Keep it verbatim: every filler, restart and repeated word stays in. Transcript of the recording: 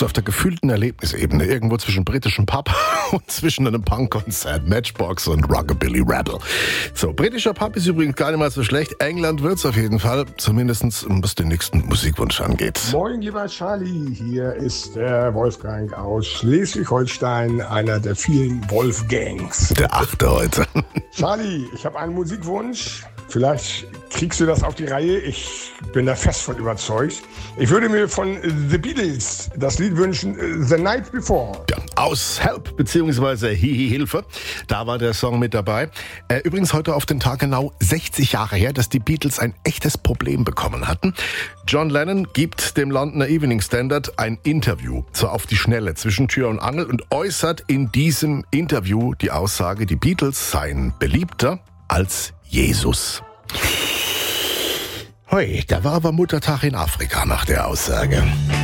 So auf der gefühlten Erlebnisebene, irgendwo zwischen britischem Pub und zwischen einem Punkkonzert, Matchbox und Rockabilly Rebel. So, britischer Pub ist übrigens gar nicht mal so schlecht. England wird's auf jeden Fall, zumindest was den nächsten Musikwunsch angeht. Moin, lieber Charlie, hier ist der Wolfgang aus Schleswig-Holstein, einer der vielen Wolfgangs. Der achte heute. Charlie, ich habe einen Musikwunsch. Vielleicht kriegst du das auf die Reihe. Ich bin da fest von überzeugt. Ich würde mir von The Beatles das Lied wünschen, The Night Before. Ja, aus Help bzw. Hihi Hilfe. Da war der Song mit dabei. Äh, übrigens heute auf den Tag genau sechzig Jahre her, dass die Beatles ein echtes Problem bekommen hatten. John Lennon gibt dem Londoner Evening Standard ein Interview, so auf die Schnelle, zwischen Tür und Angel, und äußert in diesem Interview die Aussage, die Beatles seien beliebter als Jesus. Hui, da war aber Muttertag in Afrika nach der Aussage.